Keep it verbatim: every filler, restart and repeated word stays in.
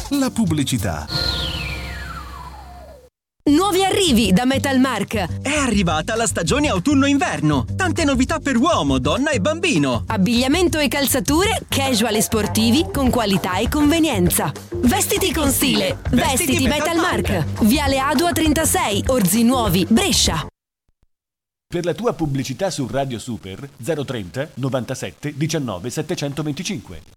la pubblicità. Nuovi arrivi da Metalmark. È arrivata la stagione autunno-inverno. Tante novità per uomo, donna e bambino. Abbigliamento e calzature casual e sportivi con qualità e convenienza. Vestiti con stile. Vestiti, Vestiti Metalmark. Metalmark. Viale Adua trentasei, Orzi Nuovi, Brescia. Per la tua pubblicità su Radio Super zero trenta novantasette diciannove settecentoventicinque.